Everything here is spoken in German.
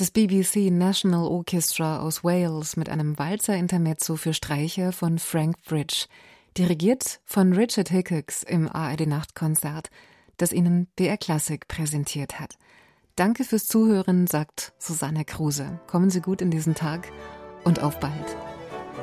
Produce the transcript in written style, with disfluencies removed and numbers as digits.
Das BBC National Orchestra aus Wales mit einem Walzer-Intermezzo für Streicher von Frank Bridge, dirigiert von Richard Hickox im ARD-Nachtkonzert, das Ihnen BR Klassik präsentiert hat. Danke fürs Zuhören, sagt Susanne Kruse. Kommen Sie gut in diesen Tag und auf bald.